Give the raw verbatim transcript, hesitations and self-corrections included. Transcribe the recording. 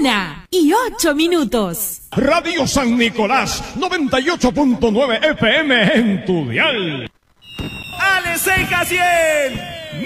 Una y ocho minutos. Radio San Nicolás, noventa y ocho punto nueve F M en tu dial. ¡Ale Seca cien!